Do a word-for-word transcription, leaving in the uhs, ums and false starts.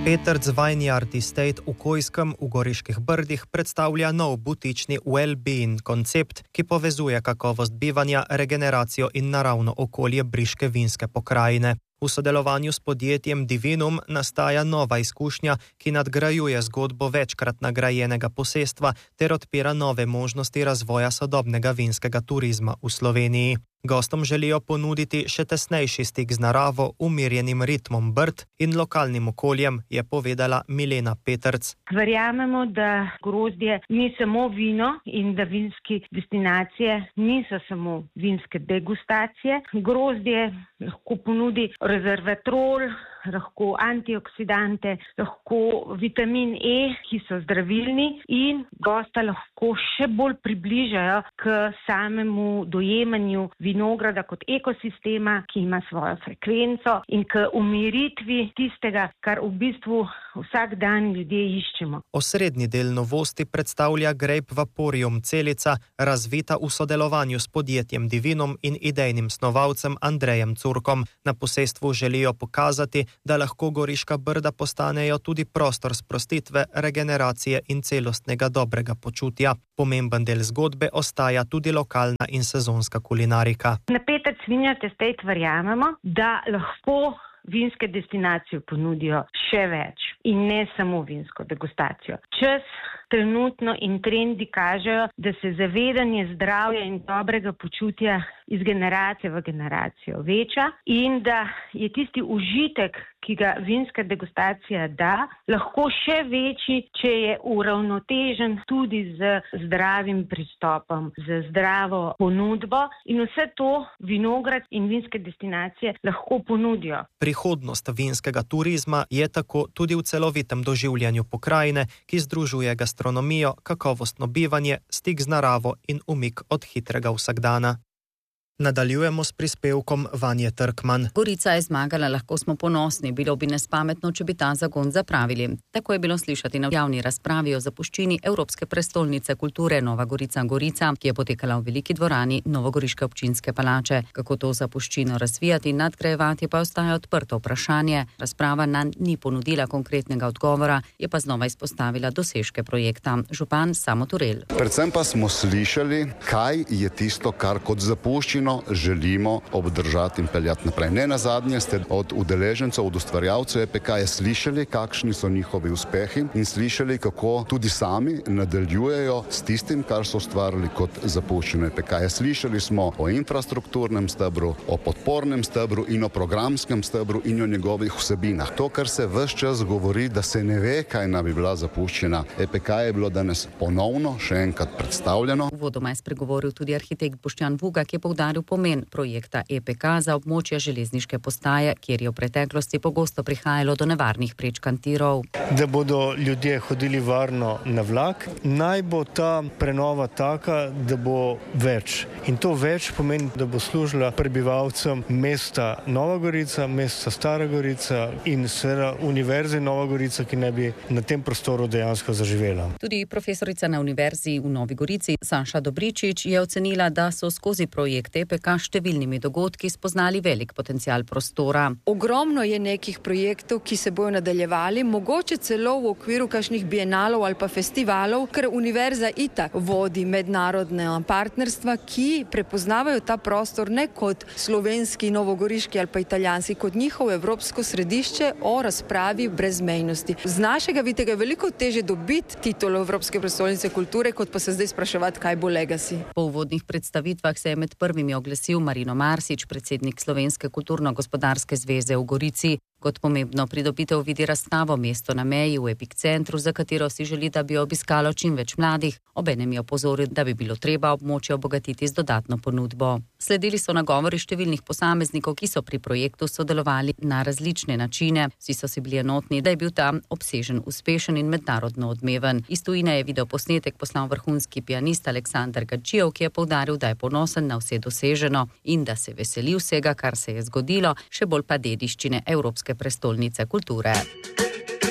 Petrc Vineyard Estate v Kojskem v Goriških Brdih predstavlja nov butični well-being koncept, ki povezuje kakovost bivanja, regeneracijo in naravno okolje briške vinske pokrajine. V sodelovanju s podjetjem Divinum nastaja nova izkušnja, ki nadgrajuje zgodbo večkrat nagrajenega posestva ter odpira nove možnosti razvoja sodobnega vinskega turizma v Sloveniji. Gostom želijo ponuditi še tesnejši stik z naravo, umirjenim ritmom Brd in lokalnim okoljem, je povedala Milena Petrc. Verjamemo, da grozdje ni samo vino in da vinski destinacije niso samo vinske degustacije. Grozdje lahko ponudi rezervatrol, lahko antioksidante, lahko vitamin E, ki so zdravilni in gosta lahko še bolj približajo k samemu dojemanju vinograda kot ekosistema, ki ima svojo frekvenco in k umiritvi tistega, kar v bistvu vsak dan ljudje iščemo. Osrednji del novosti predstavlja Grape Vaporium celica, razvita v sodelovanju s podjetjem Divinum in idejnim snovalcem Andrejem Curkom. Na posestvu želijo pokazati, da lahko Goriška Brda postanejo tudi prostor sprostitve, regeneracije in celostnega dobrega počutja. Pomemben del zgodbe ostaja tudi lokalna in sezonska kulinarika. Na Petrc Vineyard Estate verjamemo, da lahko vinske destinacije ponudijo še več in ne samo vinsko degustacijo. Čas trenutno in trendi kažejo, da se zavedanje zdravja in dobrega počutja iz generacije v generacijo veča in da je tisti užitek, ki ga vinska degustacija da, lahko še večji, če je uravnotežen tudi z zdravim pristopom, z zdravo ponudbo in vse to vinograd in vinske destinacije lahko ponudijo. Prihodnost vinskega turizma je tako tudi v celovitem doživljanju pokrajine, ki združuje gastronomijo, kakovostno bivanje, stik z naravo in umik od hitrega vsakdana. Nadaljujemo s prispevkom Vanje Trkman. Gorica je zmagala, lahko smo ponosni, bilo bi nespametno, če bi ta zagon zapravili. Tako je bilo slišati na javni razpravi o zapuščini Evropske prestolnice kulture Nova Gorica Gorica, ki je potekala v veliki dvorani Novogoriške občinske palače. Kako to zapuščino razvijati in nadgrajevati, pa ostaja odprto vprašanje. Razprava nanj ni ponudila konkretnega odgovora, je pa znova izpostavila dosežke projekta. Župan Samo Turel. Predvsem pa smo slišali, kaj je tisto, kar kot zapuščino želimo obdržati in peljati naprej. Ne nazadnje ste od udeležencev, od ustvarjalcev E P K-ja slišali, kakšni so njihovi uspehi in slišali, kako tudi sami nadaljujejo s tistim, kar so ustvarili kot zapuščeno E P K-ja. Slišali smo o infrastrukturnem stebru, o podpornem stebru in o programskem stebru in o njegovih vsebinah. To, kar se ves čas govori, da se ne ve, kaj naj bi bila zapuščena E P K, je bilo danes ponovno še enkrat predstavljeno. Uvodoma je spregovoril tudi arhitekt Boštjan Vuga, ki je poudaril pomen projekta E P K za območje železniške postaje, kjer je v preteklosti pogosto prihajalo do nevarnih prečkanj tirov. Da bodo ljudje hodili varno na vlak, naj bo ta prenova taka, da bo več. In to več pomeni, da bo služila prebivalcem mesta Nova Gorica, mesta Stara Gorica in seveda Univerze Nova Gorica, ki ne bi na tem prostoru dejansko zaživela. Tudi profesorica na Univerzi v Novi Gorici, Saša Dobričič, je ocenila, da so skozi projekt E P K številnimi dogodki spoznali velik potencial prostora. Ogromno je nekih projektov, ki se bojo nadaljevali, mogoče celo v okviru kakšnih bienalov ali pa festivalov, ker Univerza itak vodi mednarodna partnerstva, ki prepoznavajo ta prostor ne kot slovenski, novogoriški ali pa italijanski, kot njihov evropsko središče o razpravi brezmejnosti. Z našega vidika je veliko težje dobiti titulo Evropske prestolnice kulture, kot pa se zdaj spraševati, kaj bo legacy. Po uvodnih predstavitvah se je med prvimi oglasil Marino Marsič, predsednik Slovenske kulturno-gospodarske zveze v Gorici. Kot pomembno pridobitev vidi razstavo Mesto na meji v Epic centru, za katero si želi, da bi obiskalo čim več mladih. Obenem je opozoril, da bi bilo treba območje obogatiti z dodatno ponudbo. Sledili so nagovori številnih posameznikov, ki so pri projektu sodelovali na različne načine. Vsi so si bili enotni, da je bil tam obsežen, uspešen in mednarodno odmeven. Iz tujine je video posnetek poslal vrhunski pianist Aleksander Gadžijev, ki je poudaril, da je ponosen na vse doseženo in da se veseli vsega, kar se je zgodilo, še bolj pa dediščine Evropske prestolnice kulture.